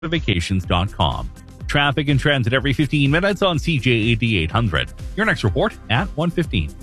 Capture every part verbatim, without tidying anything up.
vacations dot com. Traffic and transit every fifteen minutes on C J A D eight hundred. Your next report at one fifteen.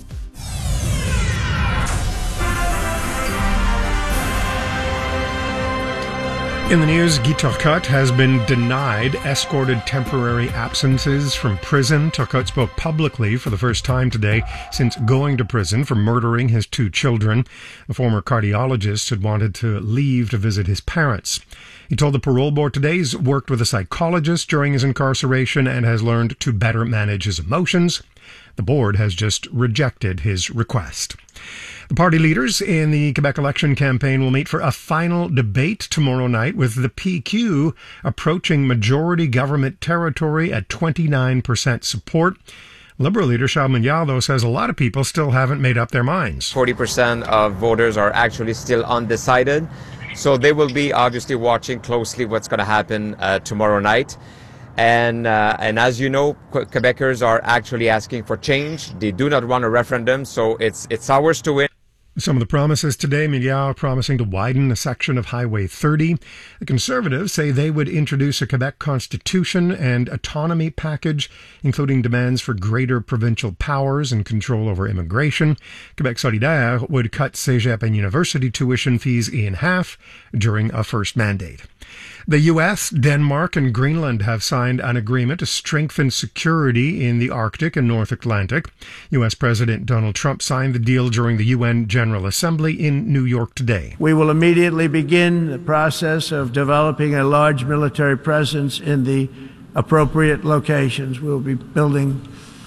In the news, Guy Turcotte has been denied escorted temporary absences from prison. Turcotte spoke publicly for the first time today since going to prison for murdering his two children. The former cardiologist had wanted to leave to visit his parents. He told the parole board today he's worked with a psychologist during his incarceration and has learned to better manage his emotions. The board has just rejected his request. The party leaders in the Quebec election campaign will meet for a final debate tomorrow night, with the P Q approaching majority government territory at twenty-nine percent support. Liberal leader Charles Milliard, though, says a lot of people still haven't made up their minds. forty percent of voters are actually still undecided, so they will be obviously watching closely what's going to happen uh, tomorrow night. And uh, and as you know, Quebecers are actually asking for change. They do not want a referendum, so it's it's ours to win. Some of the promises today, Milliard promising to widen a section of Highway thirty. The Conservatives say they would introduce a Quebec constitution and autonomy package, including demands for greater provincial powers and control over immigration. Quebec Solidaire would cut cégep and university tuition fees in half during a first mandate. The U S, Denmark, and Greenland have signed an agreement to strengthen security in the Arctic and North Atlantic. U S President Donald Trump signed the deal during the U N General Assembly in New York today. We will immediately begin the process of developing a large military presence in the appropriate locations. We'll be building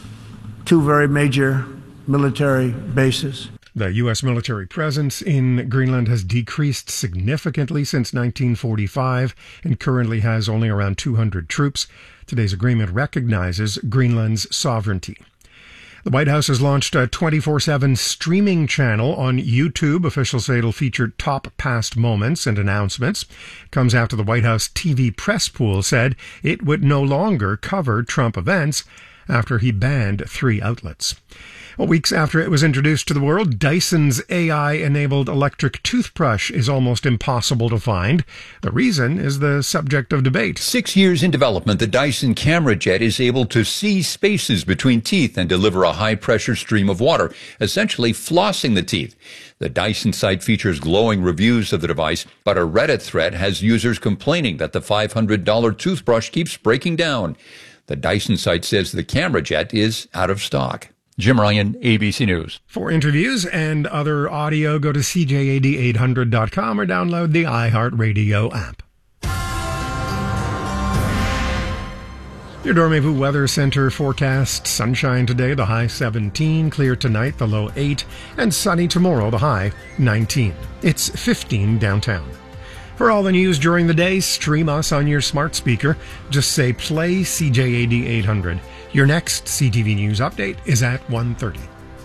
two very major military bases. The U S military presence in Greenland has decreased significantly since nineteen forty-five and currently has only around two hundred troops. Today's agreement recognizes Greenland's sovereignty. The White House has launched a twenty-four seven streaming channel on YouTube. Officials say it'll feature top past moments and announcements. It comes after the White House T V press pool said it would no longer cover Trump events after he banned three outlets. Well, weeks after it was introduced to the world, Dyson's A I-enabled electric toothbrush is almost impossible to find. The reason is the subject of debate. Six years in development, the Dyson Camera Jet is able to see spaces between teeth and deliver a high-pressure stream of water, essentially flossing the teeth. The Dyson site features glowing reviews of the device, but a Reddit thread has users complaining that the five hundred dollars toothbrush keeps breaking down. The Dyson site says the Camera Jet is out of stock. Jim Ryan, A B C News. For interviews and other audio, go to C J A D eight hundred dot com or download the iHeartRadio app. Your Dormez-vous Weather Center forecast: sunshine today, the high seventeen, clear tonight, the low eight, and sunny tomorrow, the high nineteen. It's fifteen downtown. For all the news during the day, stream us on your smart speaker. Just say play C J A D eight hundred. Your next C T V News update is at one thirty.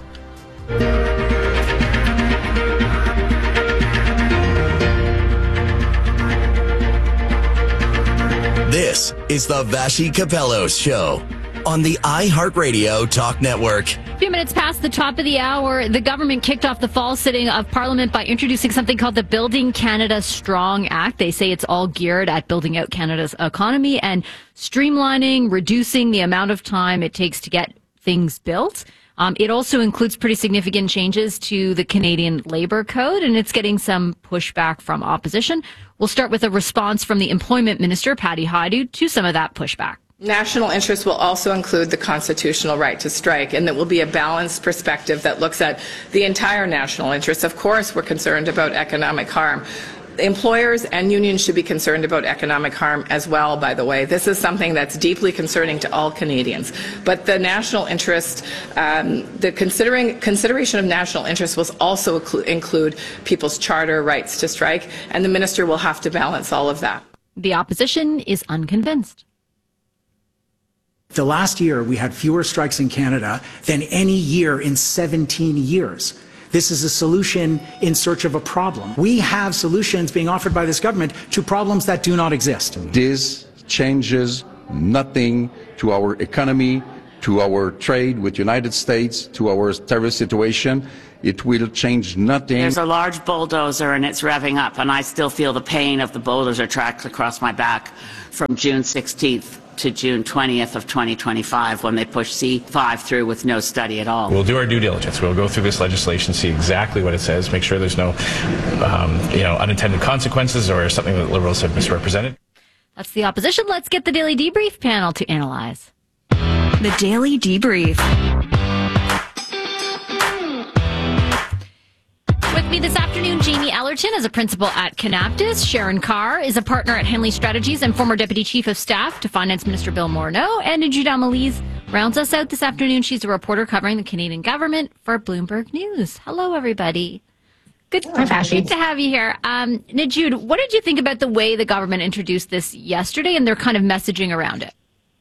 This is the Vassy Capellos Show on the iHeartRadio Talk Network. A few minutes past the top of the hour, the government kicked off the fall sitting of Parliament by introducing something called the Building Canada Strong Act. They say it's all geared at building out Canada's economy and streamlining, reducing the amount of time it takes to get things built. Um, it also includes pretty significant changes to the Canadian Labour Code, and it's getting some pushback from opposition. We'll start with a response from the Employment Minister, Patty Hajdu, to some of that pushback. National interest will also include the constitutional right to strike, and it will be a balanced perspective that looks at the entire national interest. Of course, we're concerned about economic harm. Employers and unions should be concerned about economic harm as well, by the way. This is something that's deeply concerning to all Canadians. But the national interest, um, the considering, consideration of national interest will also include people's charter rights to strike, and the minister will have to balance all of that. The opposition is unconvinced. The last year, we had fewer strikes in Canada than any year in seventeen years. This is a solution in search of a problem. We have solutions being offered by this government to problems that do not exist. This changes nothing to our economy, to our trade with the United States, to our terrorist situation. It will change nothing. There's a large bulldozer and it's revving up, and I still feel the pain of the bulldozer tracks across my back from June sixteenth to June twentieth of twenty twenty-five when they pushed C five through with no study at all. We'll do our due diligence. We'll go through this legislation, see exactly what it says, make sure there's no um, you know, unintended consequences or something that Liberals have misrepresented. That's the opposition. Let's get the Daily Debrief panel to analyze. The Daily Debrief. With me this afternoon, Jamie Ellerton is a principal at Canaptus. Sharon Carr is a partner at Henley Strategies and former Deputy Chief of Staff to Finance Minister Bill Morneau. And Judith Malise rounds us out this afternoon. She's a reporter covering the Canadian government for Bloomberg News. Hello, everybody. Good, Hi, good to have you here. Um, Najud, what did you think about the way the government introduced this yesterday and their kind of messaging around it?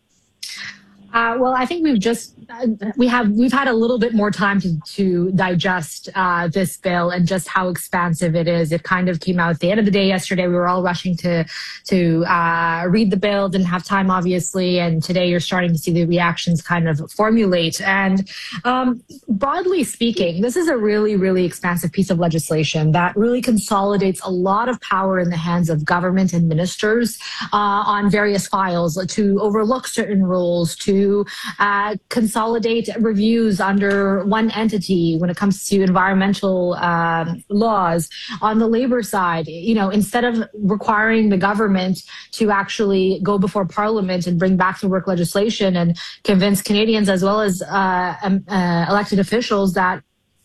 Uh, well, I think we've just uh, we have we've had a little bit more time to to digest uh, this bill and just how expansive it is. It kind of came out at the end of the day yesterday. We were all rushing to to uh, read the bill, didn't have time, obviously, and today you're starting to see the reactions kind of formulate. And um, broadly speaking, this is a really, really expansive piece of legislation that really consolidates a lot of power in the hands of government and ministers uh, on various files to overlook certain rules, to uh, consolidate reviews under one entity when it comes to environmental uh, laws. On the labor side, you know, instead of requiring the government to actually go before Parliament and bring back to work legislation and convince Canadians as well as uh, um, uh, elected officials that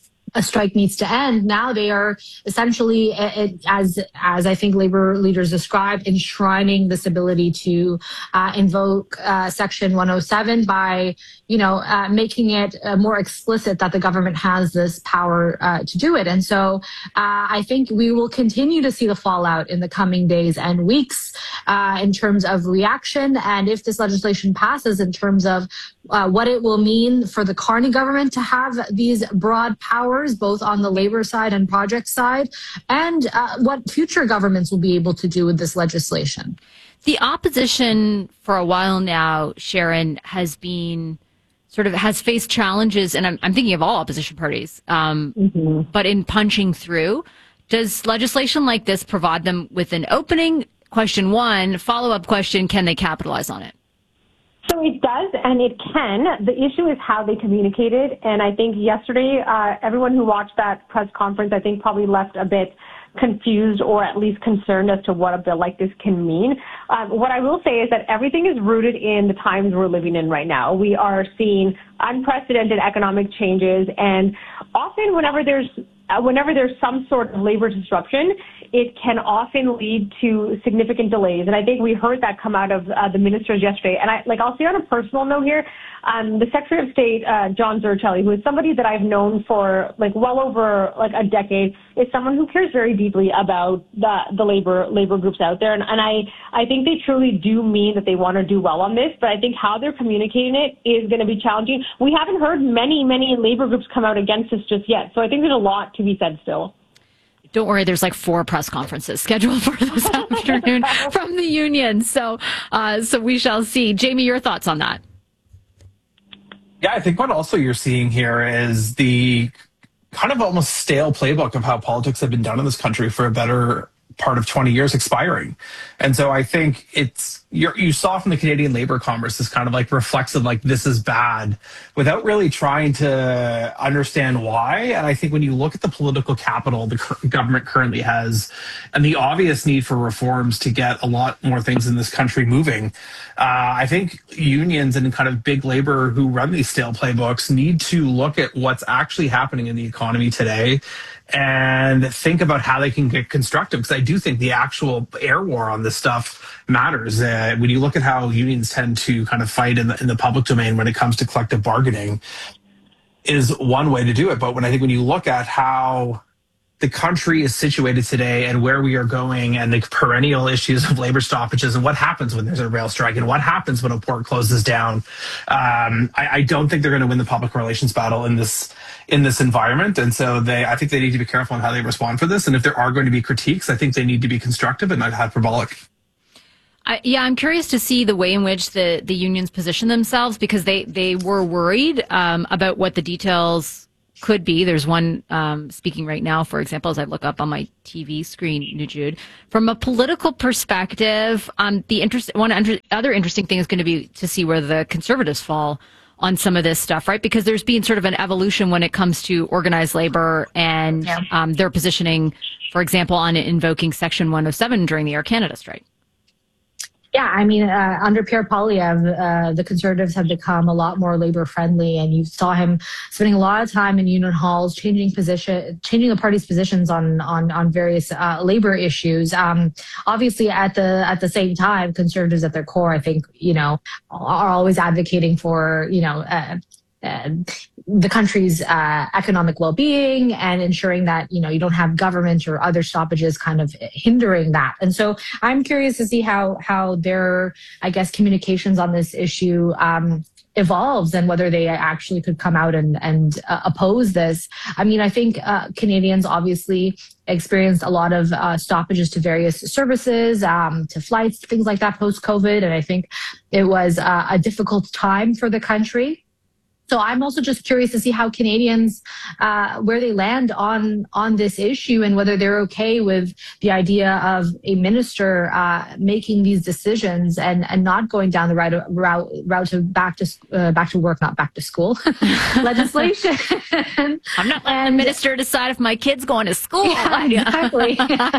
a strike needs to end. Now they are essentially, as as I think labor leaders described, enshrining this ability to uh, invoke uh, Section one oh seven by, you know, uh, making it uh, more explicit that the government has this power uh, to do it. And so uh, I think we will continue to see the fallout in the coming days and weeks uh, in terms of reaction. And if this legislation passes, in terms of uh, what it will mean for the Carney government to have these broad powers, both on the labor side and project side, and uh, what future governments will be able to do with this legislation. The opposition for a while now, Sharon, has been sort of has faced challenges, and I'm, I'm thinking of all opposition parties, um, mm-hmm. but in punching through. Does legislation like this provide them with an opening? Question one. Follow-up question, can they capitalize on it? So it does, and it can. The issue is how they communicate it. And I think yesterday, uh, everyone who watched that press conference, I think probably left a bit confused or at least concerned as to what a bill like this can mean. Um, what I will say is that everything is rooted in the times we're living in right now. We are seeing unprecedented economic changes, and often whenever there's uh, whenever there's some sort of labor disruption, it can often lead to significant delays. And I think we heard that come out of uh, the ministers yesterday. And I, like, I'll say on a personal note here, um, the Secretary of State, uh, John Zurchelli, who is somebody that I've known for like well over like a decade, is someone who cares very deeply about the, the labor, labor groups out there. And, and I, I think they truly do mean that they want to do well on this, but I think how they're communicating it is going to be challenging. We haven't heard many, many labor groups come out against this just yet. So I think there's a lot to be said still. Don't worry, there's like four press conferences scheduled for this afternoon from the union. So, uh, so we shall see. Jamie, your thoughts on that? Yeah, I think what also you're seeing here is the kind of almost stale playbook of how politics have been done in this country for a better part of twenty years expiring. And so I think it's, you're, you saw from the Canadian Labour Congress this kind of like reflexive, like this is bad, without really trying to understand why. And I think when you look at the political capital the government currently has and the obvious need for reforms to get a lot more things in this country moving, uh, I think unions and kind of big labor who run these stale playbooks need to look at what's actually happening in the economy today and think about how they can get constructive. Because I do think the actual air war on this stuff matters. Uh, when you look at how unions tend to kind of fight in the, in the public domain when it comes to collective bargaining, is one way to do it. But when I think when you look at how the country is situated today and where we are going and the perennial issues of labor stoppages and what happens when there's a rail strike and what happens when a port closes down, um, I, I don't think they're going to win the public relations battle in this in this environment. And so they, I think they need to be careful on how they respond for this. And if there are going to be critiques, I think they need to be constructive and not hyperbolic. I, yeah, I'm curious to see the way in which the, the unions position themselves, because they, they were worried um, about what the details could be. There's one um, speaking right now, for example, as I look up on my T V screen, Nujood. From a political perspective, um, the interest, one under, other interesting thing is going to be to see where the Conservatives fall on some of this stuff, right? Because there's been sort of an evolution when it comes to organized labor and Yeah. um, their positioning, for example, on invoking Section one oh seven during the Air Canada strike. Yeah, I mean, uh, under Pierre Poilievre, uh, the Conservatives have become a lot more labor friendly, and you saw him spending a lot of time in union halls, changing position, changing the party's positions on on on various uh, labor issues. Um, obviously, at the at the same time, Conservatives at their core, I think, you know, are always advocating for, you know, uh, uh, the country's uh, economic well-being and ensuring that, you know, you don't have government or other stoppages kind of hindering that. And so I'm curious to see how how their, I guess, communications on this issue um, evolves and whether they actually could come out and, and uh, oppose this. I mean, I think uh, Canadians obviously experienced a lot of uh, stoppages to various services, um, to flights, things like that post-COVID. And I think it was uh, a difficult time for the country. So I'm also just curious to see how Canadians, uh, where they land on on this issue and whether they're okay with the idea of a minister uh, making these decisions and, and not going down the route route route to back to uh, back to work, not back to school legislation. I'm not letting the minister decide if my kid's going to school. Yeah, exactly.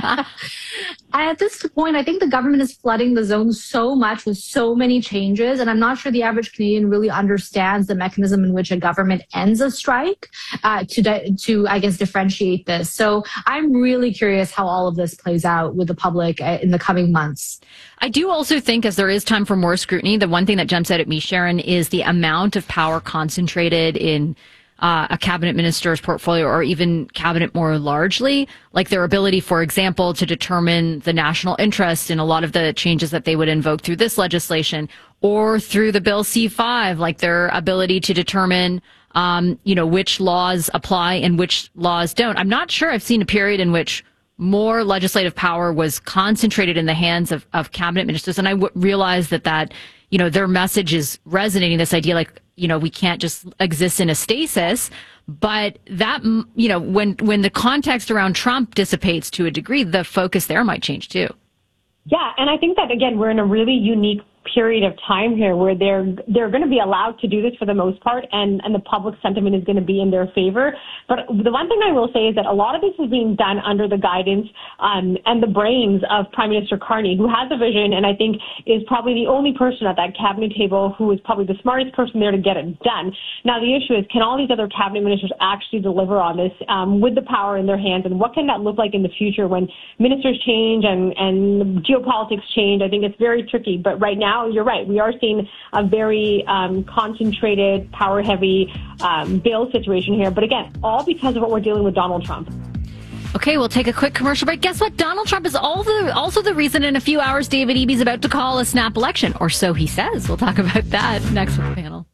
At this point, I think the government is flooding the zone so much with so many changes, and I'm not sure the average Canadian really understands the mechanism in which a government ends a strike uh, to, di- to, I guess, differentiate this. So I'm really curious how all of this plays out with the public uh, in the coming months. I do also think, as there is time for more scrutiny, the one thing that jumps out at me, Sharon, is the amount of power concentrated in Uh, a cabinet minister's portfolio or even cabinet more largely, like their ability, for example, to determine the national interest in a lot of the changes that they would invoke through this legislation or through the Bill C five, like their ability to determine, um, you know, which laws apply and which laws don't. I'm not sure I've seen a period in which more legislative power was concentrated in the hands of, of cabinet ministers. And I w- realize that that, you know, their message is resonating, this idea like, you know, we can't just exist in a stasis. But that, you know, when when the context around Trump dissipates to a degree, the focus there might change too. Yeah, and I think that, again, we're in a really unique period of time here where they're they're going to be allowed to do this for the most part, and, and the public sentiment is going to be in their favor. But the one thing I will say is that a lot of this is being done under the guidance um, and the brains of Prime Minister Carney, who has a vision and I think is probably the only person at that cabinet table who is probably the smartest person there to get it done. Now, the issue is, can all these other cabinet ministers actually deliver on this um, with the power in their hands, and what can that look like in the future when ministers change and, and geopolitics change? I think it's very tricky, but right now, you're right. We are seeing a very um, concentrated, power-heavy um, bill situation here. But again, all because of what we're dealing with Donald Trump. Okay, we'll take a quick commercial break. Guess what? Donald Trump is all the, also the reason in a few hours David Eby's about to call a snap election, or so he says. We'll talk about that next with the panel.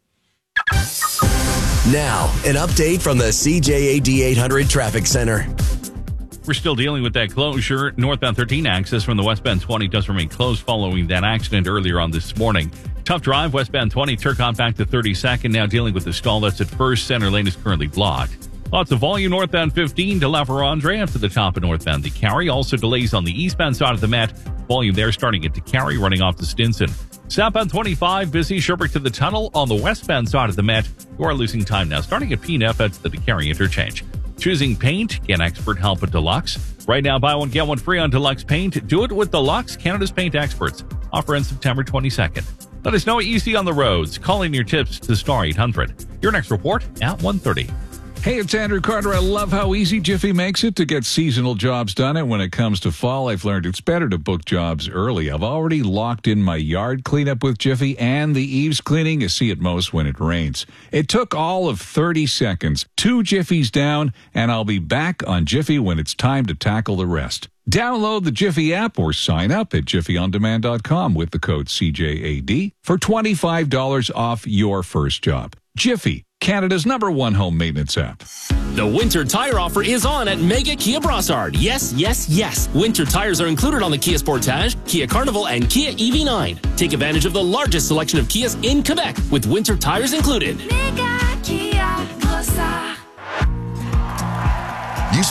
Now, an update from the C J A D eight hundred Traffic Center. We're still dealing with that closure. Northbound thirteen access from the westbound twenty does remain closed following that accident earlier on this morning. Tough drive, westbound twenty, Turcotte back to thirty-second, now dealing with the stall that's at first. Center lane is currently blocked. Lots of volume northbound fifteen to La Vérendrye up to the top of northbound DeCarry. Also delays on the eastbound side of the Met. Volume there starting at DeCarry, running off to Stinson. Southbound twenty-five, busy Sherbrooke to the tunnel. On the westbound side of the Met, you are losing time now, starting at P N F at the DeCarry interchange. Choosing paint, get expert help at Deluxe. Right now, buy one, get one free on Deluxe Paint. Do it with Deluxe, Canada's paint experts. Offer ends September twenty-second. Let us know what you see on the roads. Calling your tips to Star eight hundred. Your next report at one thirty. Hey, it's Andrew Carter. I love how easy Jiffy makes it to get seasonal jobs done. And when it comes to fall, I've learned it's better to book jobs early. I've already locked in my yard cleanup with Jiffy and the eaves cleaning you see at most when it rains. It took all of thirty seconds, two Jiffies down, and I'll be back on Jiffy when it's time to tackle the rest. Download the Jiffy app or sign up at jiffy on demand dot com with the code C J A D for twenty-five dollars off your first job. Jiffy, Canada's number one home maintenance app. The winter tire offer is on at Mega Kia Brossard. Yes, yes, yes. Winter tires are included on the Kia Sportage, Kia Carnival, and Kia E V nine. Take advantage of the largest selection of Kias in Quebec with winter tires included. Mega Kia Brossard.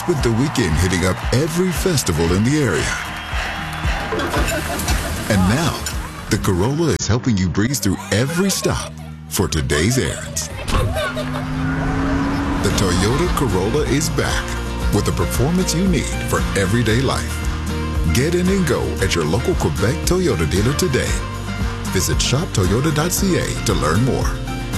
That's with the weekend hitting up every festival in the area. And now, the Corolla is helping you breeze through every stop for today's errands. The Toyota Corolla is back with the performance you need for everyday life. Get in and go at your local Quebec Toyota dealer today. Visit shop toyota dot c a to learn more.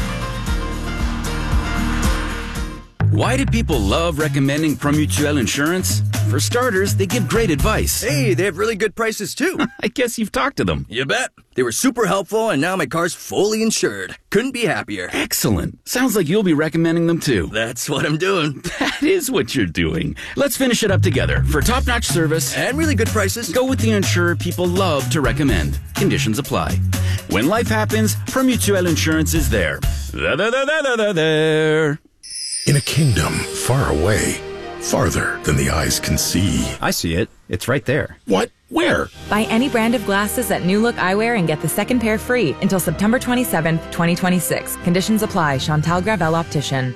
Why do people love recommending Promutuel Insurance? For starters, they give great advice. Hey, they have really good prices too. I guess you've talked to them. You bet. They were super helpful, and now my car's fully insured. Couldn't be happier. Excellent. Sounds like you'll be recommending them too. That's what I'm doing. That is what you're doing. Let's finish it up together. For top-notch service and really good prices, go with the insurer people love to recommend. Conditions apply. When life happens, Promutuel Insurance is there. There. In a kingdom far away, farther than the eyes can see. I see it. It's right there. What? Where? Buy any brand of glasses at New Look Eyewear and get the second pair free until September twenty-seventh, twenty twenty-six. Conditions apply. Chantal Gravel Optician.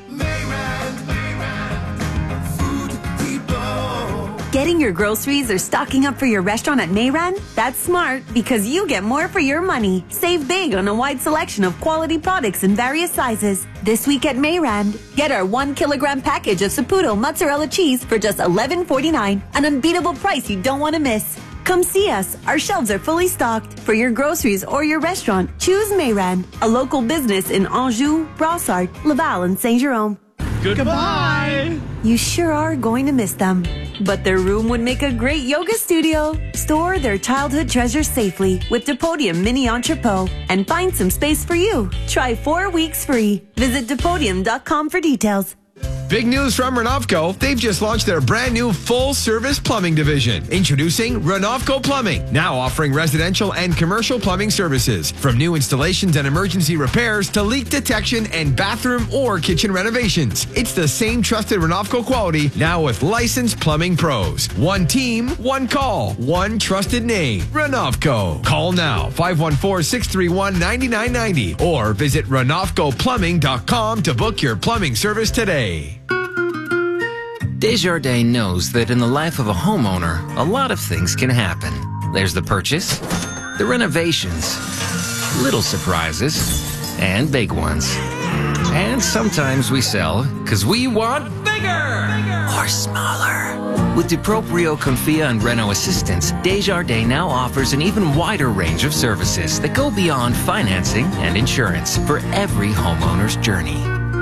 Getting your groceries or stocking up for your restaurant at Mayran? That's smart because you get more for your money. Save big on a wide selection of quality products in various sizes. This week at Mayran, get our one kilogram package of Saputo mozzarella cheese for just eleven forty-nine, an unbeatable price you don't want to miss. Come see us. Our shelves are fully stocked. For your groceries or your restaurant, choose Mayran, a local business in Anjou, Brossard, Laval, and Saint-Jérôme. Goodbye. You sure are going to miss them. But their room would make a great yoga studio. Store their childhood treasures safely with Depodium Mini Entrepot and find some space for you. Try four weeks free. Visit Depodium dot com for details. Big news from Renovco. They've just launched their brand new full-service plumbing division. Introducing Renovco Plumbing, now offering residential and commercial plumbing services. From new installations and emergency repairs to leak detection and bathroom or kitchen renovations. It's the same trusted Renovco quality, now with licensed plumbing pros. One team, one call, one trusted name. Renovco. Call now, five one four, six three one, nine nine nine zero or visit renovco plumbing dot com to book your plumbing service today. Desjardins knows that in the life of a homeowner, a lot of things can happen. There's the purchase, the renovations, little surprises, and big ones. And sometimes we sell because we want bigger, bigger or smaller. With DuProprio, Confia, and Reno Assistance, Desjardins now offers an even wider range of services that go beyond financing and insurance for every homeowner's journey.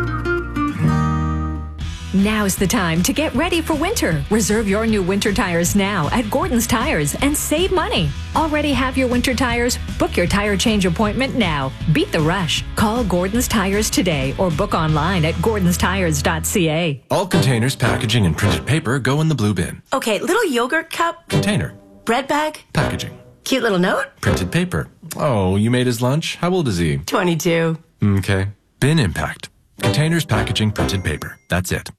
Now's the time to get ready for winter. Reserve your new winter tires now at Gordon's Tires and save money. Already have your winter tires? Book your tire change appointment now. Beat the rush. Call Gordon's Tires today or book online at gordons tires dot c a. All containers, packaging, and printed paper go in the blue bin. Okay, little yogurt cup. Container. Bread bag. Packaging. Cute little note. Printed paper. Oh, you made his lunch? How old is he? twenty-two. Okay. Bin impact. Containers, packaging, printed paper. That's it.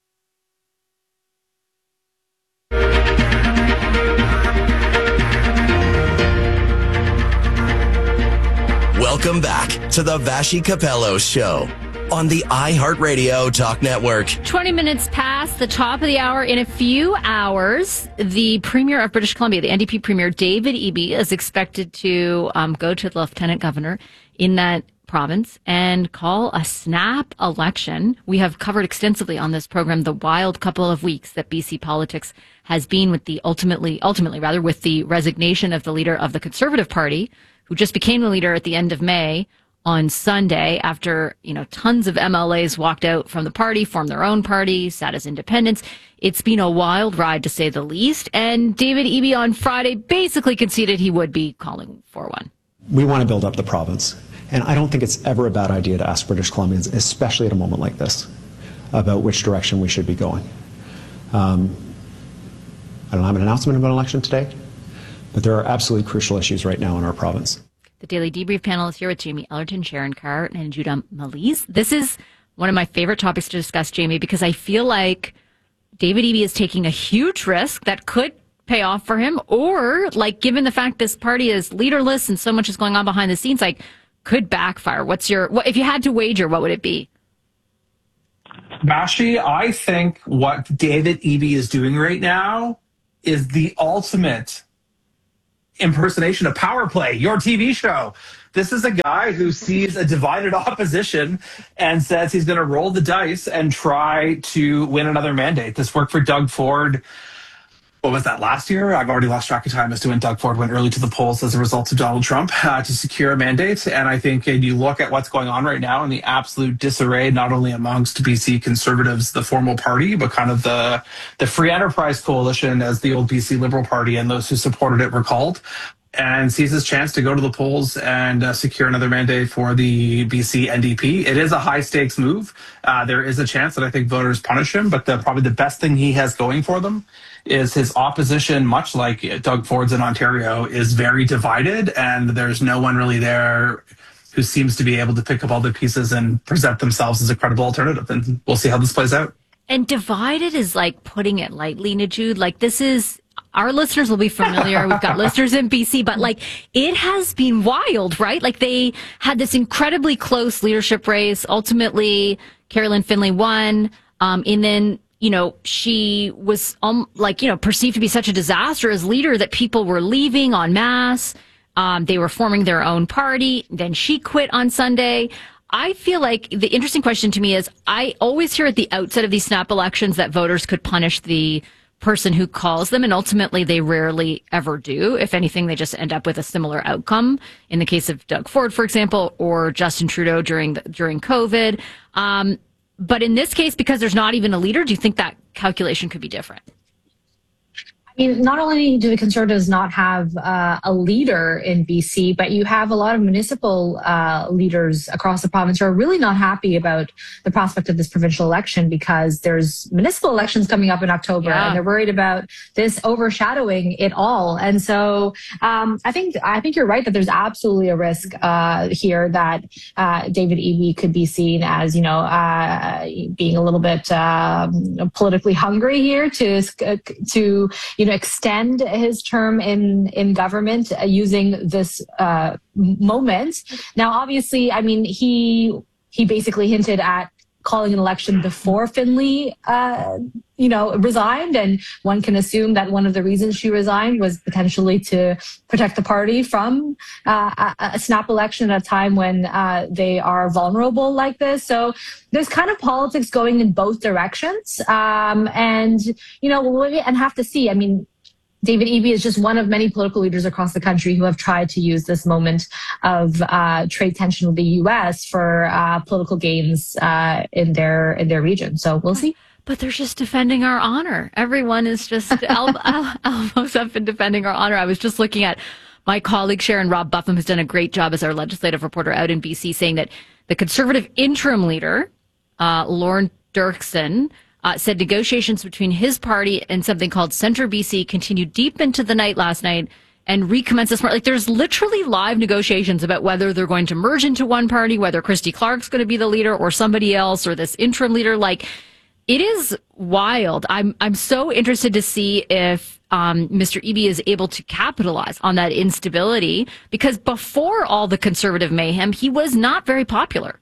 Welcome back to the Vassy Capello Show on the iHeartRadio Talk Network. twenty minutes past the top of the hour. In a few hours, the Premier of British Columbia, the N D P Premier, David Eby, is expected to um, go to the Lieutenant Governor in that province and call a snap election. We have covered extensively on this program the wild couple of weeks that B C politics has been with the ultimately, ultimately rather, with the resignation of the leader of the Conservative Party, who just became the leader at the end of May on Sunday after, you know, tons of M L As walked out from the party, formed their own party, sat as independents. It's been a wild ride, to say the least. And David Eby on Friday basically conceded he would be calling for one. We want to build up the province. And I don't think it's ever a bad idea to ask British Columbians, especially at a moment like this, about which direction we should be going. Um, I don't have an announcement about an election today, but there are absolutely crucial issues right now in our province. The Daily Debrief panel is here with Jamie Ellerton, Sharon Carr, and Judah Malise. This is one of my favorite topics to discuss, Jamie, because I feel like David Eby is taking a huge risk that could pay off for him, or, like, given the fact this party is leaderless and so much is going on behind the scenes, like, could backfire. What's your, what, if you had to wager, what would it be? Vashi, I think what David Eby is doing right now is the ultimate impersonation of Power Play, your T V show. This is a guy who sees a divided opposition and says he's going to roll the dice and try to win another mandate. This worked for Doug Ford. What was that, last year? I've already lost track of time as to when Doug Ford went early to the polls as a result of Donald Trump uh, to secure a mandate. And I think when you look at what's going on right now and the absolute disarray, not only amongst B C Conservatives, the formal party, but kind of the, the Free Enterprise Coalition, as the old B C Liberal Party and those who supported it were called, and sees his chance to go to the polls and uh, secure another mandate for the B C N D P. It is a high-stakes move. Uh, there is a chance that I think voters punish him, but the, probably the best thing he has going for them is his opposition, much like Doug Ford's in Ontario, is very divided, and there's no one really there who seems to be able to pick up all the pieces and present themselves as a credible alternative. And we'll see how this plays out. And divided is like putting it lightly, Najood. Like, this is, our listeners will be familiar. We've got listeners in B C, but like, it has been wild, right? Like, they had this incredibly close leadership race. Ultimately, Carolyn Finley won. Um, and then, you know, she was um, like, you know, perceived to be such a disaster as leader that people were leaving en masse. Um, they were forming their own party. Then she quit on Sunday. I feel like the interesting question to me is, I always hear at the outset of these snap elections that voters could punish the person who calls them, and ultimately they rarely ever do. If anything, they just end up with a similar outcome. In the case of Doug Ford, for example, or Justin Trudeau during the, during COVID. Um, But in this case, because there's not even a leader, do you think that calculation could be different? I mean, not only do the Conservatives not have uh, a leader in B C, but you have a lot of municipal uh, leaders across the province who are really not happy about the prospect of this provincial election, because there's municipal elections coming up in October, yeah. and they're worried about this overshadowing it all. And so um, I think I think you're right that there's absolutely a risk uh, here that uh, David Eby could be seen as, you know, uh, being a little bit um, politically hungry here to to. You know, extend his term in in government uh, using this uh, moment. Now, obviously, I mean, he he basically hinted at calling an election before Finley, uh, you know, resigned, and one can assume that one of the reasons she resigned was potentially to protect the party from uh, a, a snap election at a time when uh, they are vulnerable like this. So there's kind of politics going in both directions, um, and you know, we'll and have to see. I mean, David Eby is just one of many political leaders across the country who have tried to use this moment of uh, trade tension with the U S for uh, political gains uh, in their in their region. So we'll see. But they're just defending our honor. Everyone is just el- el- elbows up and defending our honor. I was just looking at my colleague Sharon Robb Buffum, who's done a great job as our legislative reporter out in B C, saying that the Conservative interim leader, uh, Lorne Dirksen, Uh, said negotiations between his party and something called Centre B C continued deep into the night last night and recommenced this morning. Like, there's literally live negotiations about whether they're going to merge into one party, whether Christy Clark's going to be the leader or somebody else or this interim leader. Like, it is wild. I'm I'm so interested to see if um, Mister Eby is able to capitalize on that instability, because before all the Conservative mayhem, he was not very popular.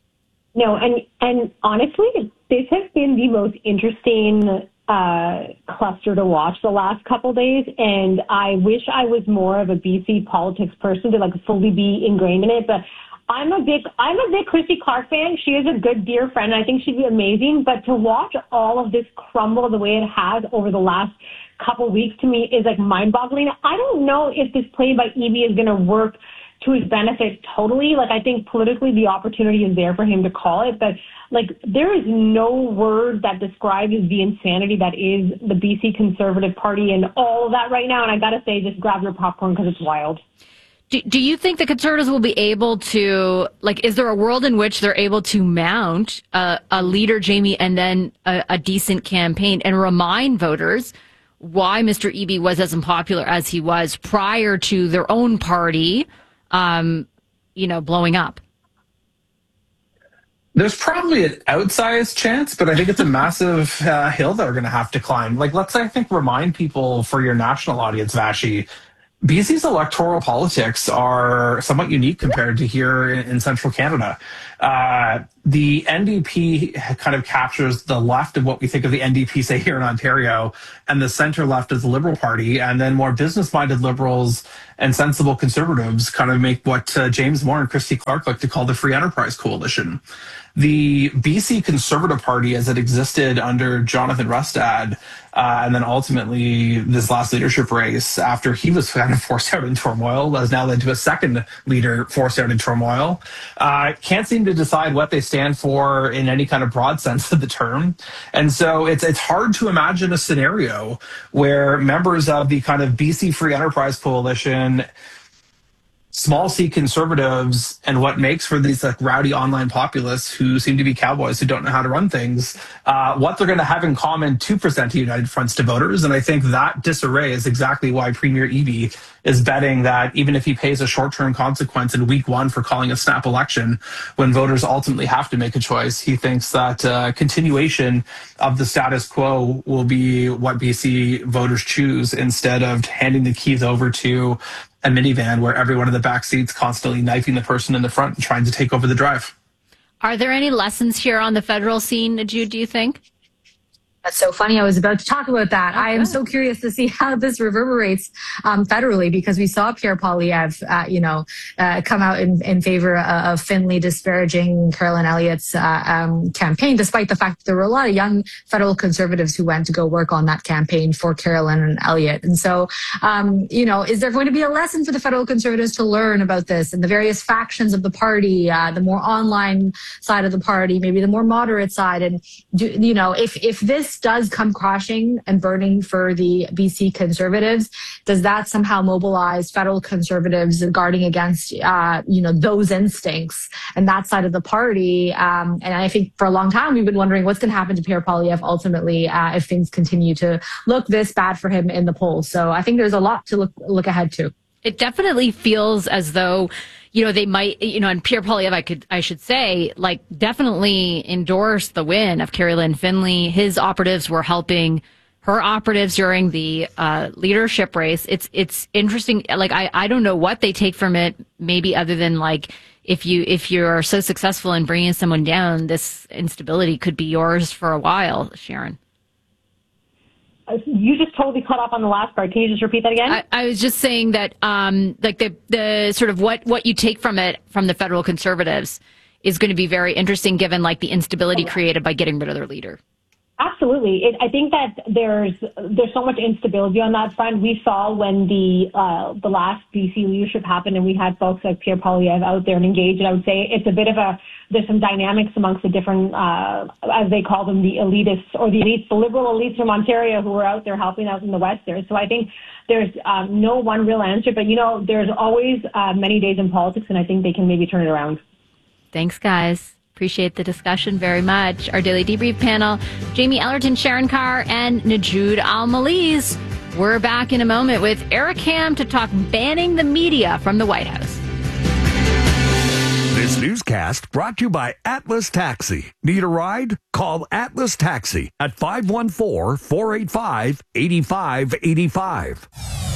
No, and and honestly, this has been the most interesting uh, cluster to watch the last couple days, and I wish I was more of a B C politics person to like fully be ingrained in it. But I'm a big I'm a big Christy Clark fan. She is a good dear friend, and I think she'd be amazing. But to watch all of this crumble the way it has over the last couple weeks, to me, is like mind-boggling. I don't know if this play by Eby is going to work to his benefit totally. Like, I think politically the opportunity is there for him to call it, but like, there is no word that describes the insanity that is the B C Conservative Party and all of that right now. And I gotta say, just grab your popcorn because it's wild. Do, do you think the Conservatives will be able to, like, is there a world in which they're able to mount a, a leader, Jamie, and then a, a decent campaign and remind voters why Mister Eby was as unpopular as he was prior to their own party, um, you know, blowing up? There's probably an outsized chance, but I think it's a massive uh, hill that we're going to have to climb. Like, let's, I think, remind people for your national audience, Vashi, B C's electoral politics are somewhat unique compared to here in, in central Canada. Uh, the N D P kind of captures the left of what we think of the N D P, say, here in Ontario, and the center left is the Liberal Party, and then more business-minded Liberals and sensible Conservatives kind of make what uh, James Moore and Christy Clark like to call the Free Enterprise Coalition. The B C Conservative Party, as it existed under Jonathan Rustad, uh, and then ultimately this last leadership race, after he was kind of forced out in turmoil, has now led to a second leader forced out in turmoil, uh, can't seem to decide what they stand for in any kind of broad sense of the term. And so it's it's hard to imagine a scenario where members of the kind of B C Free Enterprise Coalition, small C conservatives, and what makes for these like rowdy online populists who seem to be cowboys who don't know how to run things, uh, what they're going to have in common to present to United Fronts to voters. And I think that disarray is exactly why Premier Eby is betting that even if he pays a short-term consequence in week one for calling a snap election, when voters ultimately have to make a choice, he thinks that uh, continuation of the status quo will be what B C voters choose instead of handing the keys over to a minivan where everyone in the back seat's constantly knifing the person in the front and trying to take over the drive. Are there any lessons here on the federal scene, Jude, do you think? That's so funny. I was about to talk about that. Oh, I am good. so curious to see how this reverberates um, federally, because we saw Pierre Poilievre, uh, you know, uh, come out in, in favor of Finley, disparaging Carolyn Elliott's uh, um, campaign, despite the fact that there were a lot of young federal conservatives who went to go work on that campaign for Carolyn and Elliott. And so, um, you know, is there going to be a lesson for the federal conservatives to learn about this and the various factions of the party, uh, the more online side of the party, maybe the more moderate side? And, do, you know, if, if this does come crashing and burning for the B C Conservatives, does that somehow mobilize federal Conservatives guarding against, uh, you know, those instincts and that side of the party? Um, and I think for a long time we've been wondering what's going to happen to Pierre Poilievre ultimately uh, if things continue to look this bad for him in the polls. So I think there's a lot to look look ahead to. It definitely feels as though, you know, they might, you know, and Pierre Poilievre, I could, I should say, like, definitely endorsed the win of Carrie Lynn Finley. His operatives were helping her operatives during the uh, leadership race. It's, it's interesting. Like, I, I don't know what they take from it, maybe other than like, if you, if you're so successful in bringing someone down, this instability could be yours for a while, Sharon. You just totally cut off on the last part. Can you just repeat that again? I, I was just saying that, um, like the the sort of what what you take from it from the federal Conservatives is going to be very interesting, given like the instability created by getting rid of their leader. Absolutely. It, I think that there's there's so much instability on that front. We saw when the uh, the last B C leadership happened, and we had folks like Pierre Poilievre out there and engaged. And I would say it's a bit of a there's some dynamics amongst the different, uh, as they call them, the elitists or the elites, the liberal elites from Ontario who were out there helping out in the West there. So I think there's um, no one real answer, but you know, there's always uh, many days in politics, and I think they can maybe turn it around. Thanks, guys. Appreciate the discussion very much. Our Daily Debrief panel, Jamie Ellerton, Sharon Carr, and Najoud Al-Maliz. We're back in a moment with Eric Ham to talk banning the media from the White House. This newscast brought to you by Atlas Taxi. Need a ride? Call Atlas Taxi at five one four, four eight five, eight five eight five.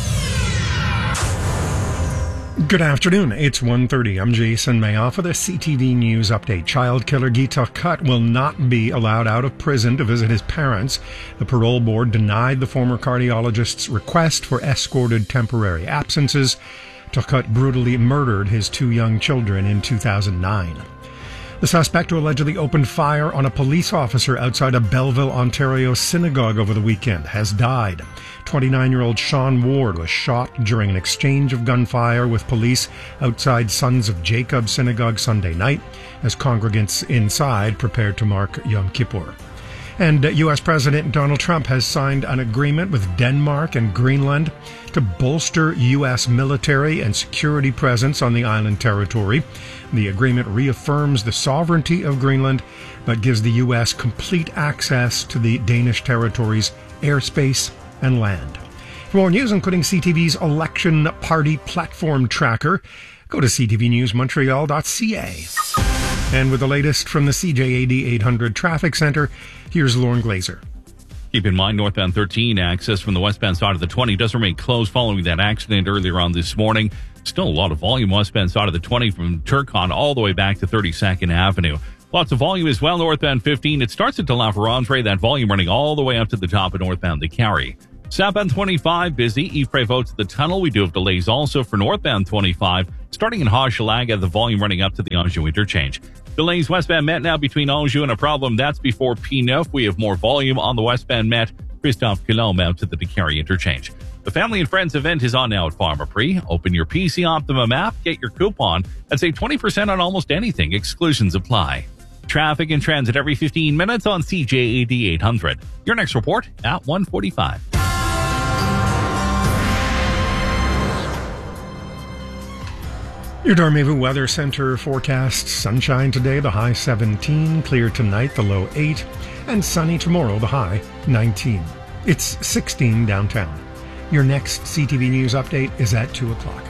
Good afternoon. It's one thirty. I'm Jason Mayoff with a C T V News update. Child killer Guy Turcotte will not be allowed out of prison to visit his parents. The parole board denied the former cardiologist's request for escorted temporary absences. Turcotte brutally murdered his two young children in two thousand nine. The suspect who allegedly opened fire on a police officer outside a Belleville, Ontario synagogue over the weekend has died. twenty-nine-year-old Sean Ward was shot during an exchange of gunfire with police outside Sons of Jacob Synagogue Sunday night as congregants inside prepared to mark Yom Kippur. And U S President Donald Trump has signed an agreement with Denmark and Greenland to bolster U S military and security presence on the island territory. The agreement reaffirms the sovereignty of Greenland, but gives the U S complete access to the Danish territory's airspace and land. For more news, including C T V's election party platform tracker, go to c t v news montreal dot c a. And with the latest from the C J A D eight hundred Traffic Center, here's Lauren Glazer. Keep in mind, northbound thirteen access from the westbound side of the twenty does remain closed following that accident earlier on this morning. Still a lot of volume westbound side of the twenty from Turcon all the way back to thirty-second Avenue. Lots of volume as well northbound fifteen. It starts at De La Ferrandre, that volume running all the way up to the top of northbound De Carry. Southbound twenty-five, busy. Yves Prévost to the tunnel. We do have delays also for northbound twenty-five. Starting in Hochelaga, the volume running up to the Anjou interchange. Delays westbound Met now between Anjou and a problem. That's before P nine. We have more volume on the westbound Met. Christophe Colomb out to the De Carry interchange. The Family and Friends event is on now at Pharmaprix. Open your P C Optimum app, get your coupon, and save twenty percent on almost anything. Exclusions apply. Traffic and transit every fifteen minutes on C J A D eight hundred. Your next report at one forty-five. Your Dormevu Weather Center forecast: sunshine today, the high seventeen, clear tonight, the low eight, and sunny tomorrow, the high nineteen. It's sixteen downtown. Your next C T V News update is at two o'clock.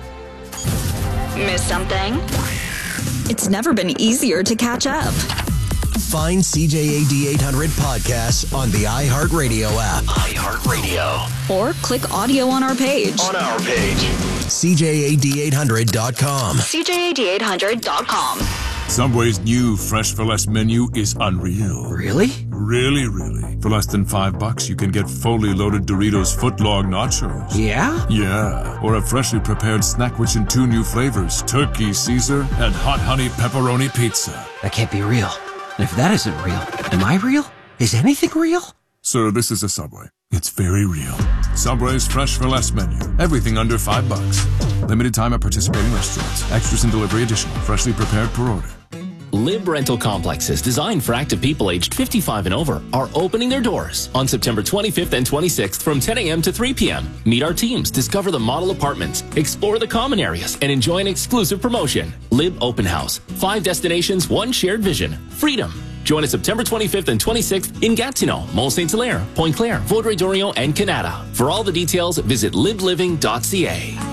Miss something? It's never been easier to catch up. Find C J A D eight hundred podcasts on the iHeartRadio app. iHeartRadio. Or click audio on our page. On our page. C J A D eight hundred dot com. C J A D eight hundred dot com. Subway's new Fresh for Less menu is unreal. Really? Really, really. For less than five bucks, you can get fully loaded Doritos footlong nachos. Yeah? Yeah. Or a freshly prepared snack rich in two new flavors, Turkey Caesar and Hot Honey Pepperoni Pizza. That can't be real. And if that isn't real, am I real? Is anything real? Sir, this is a Subway. It's very real. Subway's Fresh for Less menu. Everything under five bucks. Limited time at participating restaurants. Extras and delivery additional. Freshly prepared per order. Lib Rental Complexes, designed for active people aged fifty-five and over, are opening their doors on September twenty-fifth and twenty-sixth from ten a.m. to three p.m. Meet our teams, discover the model apartments, explore the common areas, and enjoy an exclusive promotion. Lib Open House. Five destinations, one shared vision. Freedom. Join us September twenty-fifth and twenty-sixth in Gatineau, Mont Saint Hilaire, Pointe Claire, Vaudreuil-Dorion, and Canada. For all the details, visit lib living dot c a.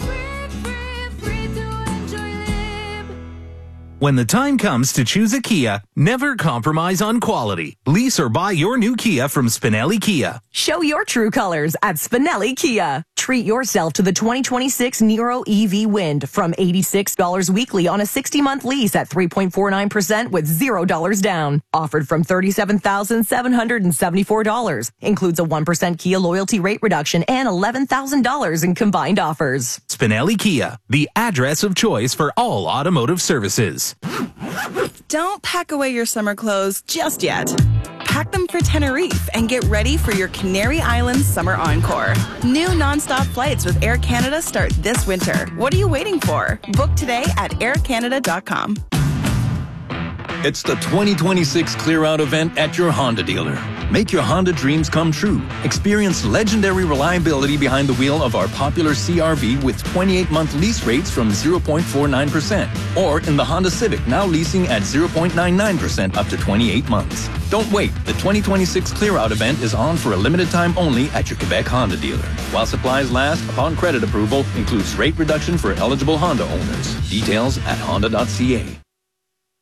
When the time comes to choose a Kia, never compromise on quality. Lease or buy your new Kia from Spinelli Kia. Show your true colors at Spinelli Kia. Treat yourself to the twenty twenty-six Niro E V Wind from eighty-six dollars weekly on a sixty-month lease at three point four nine percent with zero dollars down. Offered from thirty-seven thousand seven hundred seventy-four dollars. Includes a one percent Kia loyalty rate reduction and eleven thousand dollars in combined offers. Spinelli Kia, the address of choice for all automotive services. Don't pack away your summer clothes just yet. Pack them for Tenerife and get ready for your Canary Islands Summer Encore. New nonstop flights with Air Canada start this winter. What are you waiting for? Book today at air canada dot com. It's the twenty twenty-six Clear Out event at your Honda dealer. Make your Honda dreams come true. Experience legendary reliability behind the wheel of our popular C R V with twenty-eight month lease rates from zero point four nine percent. Or in the Honda Civic, now leasing at zero point nine nine percent up to twenty-eight months. Don't wait. The twenty twenty-six Clear Out event is on for a limited time only at your Quebec Honda dealer. While supplies last, upon credit approval, includes rate reduction for eligible Honda owners. Details at honda dot c a.